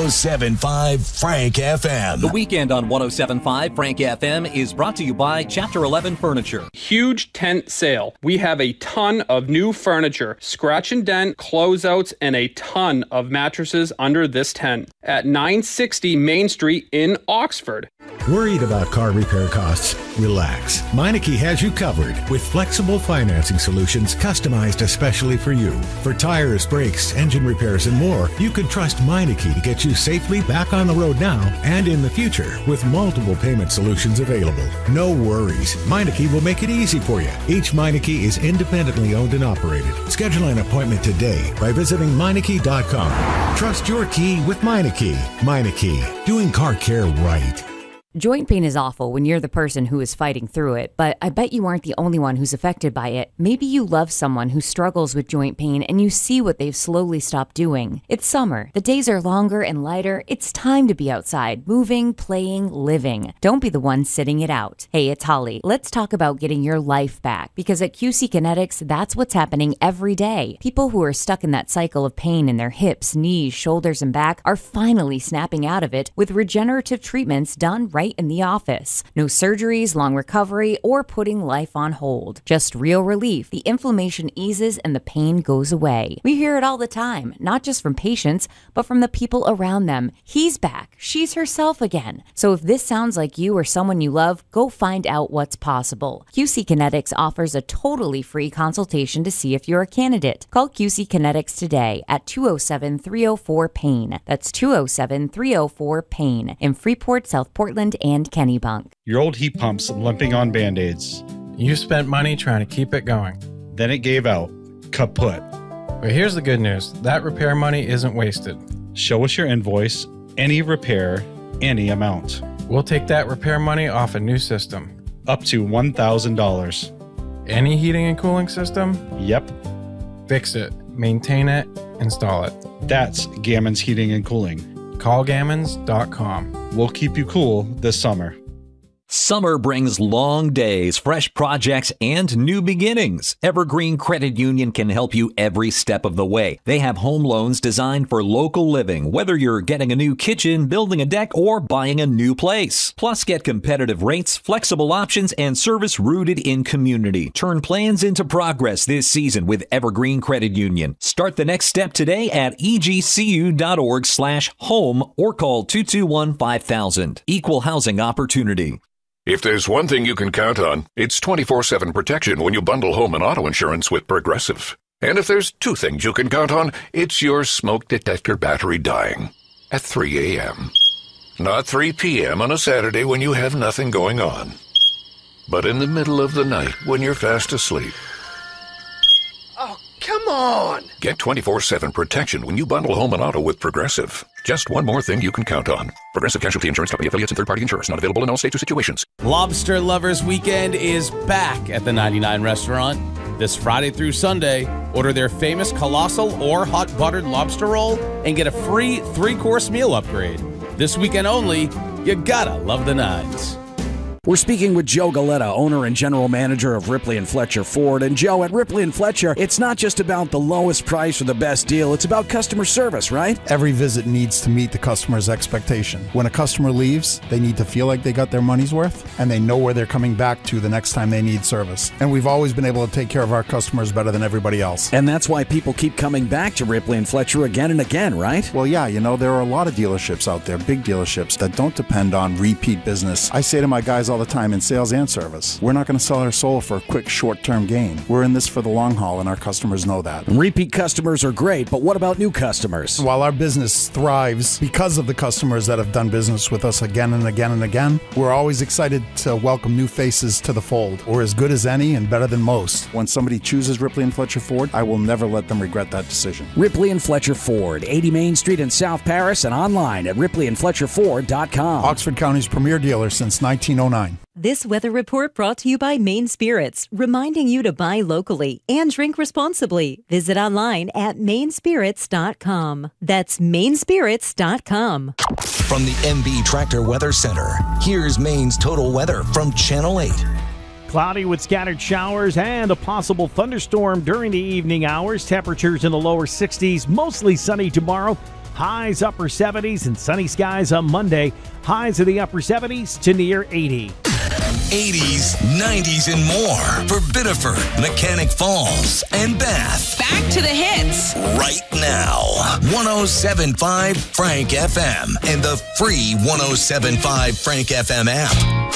107.5 Frank FM. The weekend on 107.5 Frank FM is brought to you by Chapter 11 Furniture. Huge tent sale. We have a ton of new furniture, scratch and dent, closeouts, and a ton of mattresses under this tent at 960 Main Street in Oxford. Worried about car repair costs? Relax. Meineke has you covered with flexible financing solutions customized especially for you. For tires, brakes, engine repairs, and more, you can trust Meineke to get you safely back on the road now and in the future with multiple payment solutions available. No worries. Meineke will make it easy for you. Each Meineke is independently owned and operated. Schedule an appointment today by visiting Meineke.com. Trust your key with Meineke. Meineke, doing car care right. Joint pain is awful when you're the person who is fighting through it, but I bet you aren't the only one who's affected by it. Maybe you love someone who struggles with joint pain and you see what they've slowly stopped doing. It's summer. The days are longer and lighter. It's time to be outside, moving, playing, living. Don't be the one sitting it out. Hey, it's Holly. Let's talk about getting your life back, because at QC Kinetics, that's what's happening every day. People who are stuck in that cycle of pain in their hips, knees, shoulders, and back are finally snapping out of it with regenerative treatments done right in the office. No surgeries, long recovery, or putting life on hold. Just real relief. The inflammation eases and the pain goes away. We hear it all the time, not just from patients, but from the people around them. He's back. She's herself again. So if this sounds like you or someone you love, go find out what's possible. QC Kinetics offers a totally free consultation to see if you're a candidate. Call QC Kinetics today at 207-304-PAIN. That's 207-304-PAIN in Freeport, South Portland, and Kennebunk. Your old heat pump's limping on Band-Aids. You spent money trying to keep it going. Then it gave out. Kaput. But here's the good news. That repair money isn't wasted. Show us your invoice, any repair, any amount. We'll take that repair money off a new system. Up to $1,000. Any heating and cooling system? Yep. Fix it, maintain it, install it. That's Gammons Heating and Cooling. Callgammons.com. We'll keep you cool this summer. Summer brings long days, fresh projects, and new beginnings. Evergreen Credit Union can help you every step of the way. They have home loans designed for local living, whether you're getting a new kitchen, building a deck, or buying a new place. Plus, get competitive rates, flexible options, and service rooted in community. Turn plans into progress this season with Evergreen Credit Union. Start the next step today at egcu.org/home or call 221-5000. Equal housing opportunity. If there's one thing you can count on, it's 24/7 protection when you bundle home and auto insurance with Progressive. And if there's two things you can count on, it's your smoke detector battery dying at 3 a.m. Not 3 p.m. on a Saturday when you have nothing going on, but in the middle of the night when you're fast asleep. Oh, come on! Get 24/7 protection when you bundle home and auto with Progressive. Just one more thing you can count on. Progressive Casualty Insurance Company affiliates and third-party insurers. Not available in all states or situations. Lobster Lovers Weekend is back at the 99 Restaurant. This Friday through Sunday, order their famous colossal or hot buttered lobster roll and get a free 3-course meal upgrade. This weekend only, you gotta love the nines. We're speaking with Joe Galetta, owner and general manager of Ripley and Fletcher Ford. And Joe, at Ripley and Fletcher, it's not just about the lowest price or the best deal. It's about customer service, right? Every visit needs to meet the customer's expectation. When a customer leaves, they need to feel like they got their money's worth and they know where they're coming back to the next time they need service. And we've always been able to take care of our customers better than everybody else. And that's why people keep coming back to Ripley and Fletcher again and again, right? Well, yeah, there are a lot of dealerships out there, big dealerships, that don't depend on repeat business. I say to my guys all the time in sales and service, we're not going to sell our soul for a quick short-term gain. We're in this for the long haul, and our customers know that. Repeat customers are great, but what about new customers? While our business thrives because of the customers that have done business with us again and again and again, we're always excited to welcome new faces to the fold. We're as good as any and better than most. When somebody chooses Ripley and Fletcher Ford, I will never let them regret that decision. Ripley and Fletcher Ford, 80 Main Street in South Paris, and online at ripleyandfletcherford.com. Oxford County's premier dealer since 1909. This weather report brought to you by Maine Spirits, reminding you to buy locally and drink responsibly. Visit online at mainspirits.com. That's mainspirits.com. From the MB Tractor Weather Center, here's Maine's total weather from Channel 8. Cloudy with scattered showers and a possible thunderstorm during the evening hours. Temperatures in the lower 60s, mostly sunny tomorrow. Highs upper 70s and sunny skies on Monday. Highs in the upper 70s to near 80. 80s, 90s, and more for Biddeford, Mechanic Falls, and Bath. Back to the hits. Right now. 107.5 Frank FM and the free 107.5 Frank FM app.